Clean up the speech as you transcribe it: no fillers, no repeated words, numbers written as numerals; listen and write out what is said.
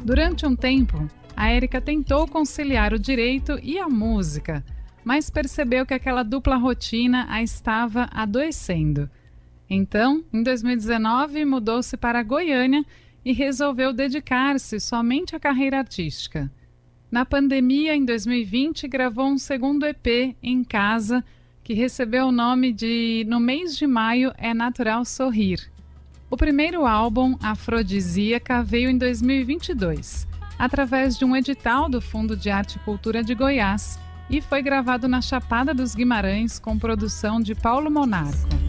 Durante um tempo, a Érica tentou conciliar o direito e a música, mas percebeu que aquela dupla rotina a estava adoecendo. Então, em 2019, mudou-se para Goiânia e resolveu dedicar-se somente à carreira artística. Na pandemia, em 2020, gravou um segundo EP, Em Casa, que recebeu o nome de No Mês de Maio é Natural Sorrir. O primeiro álbum, Afrodisíaca, veio em 2022, através de um edital do Fundo de Arte e Cultura de Goiás, e foi gravado na Chapada dos Guimarães com produção de Paulo Monarco.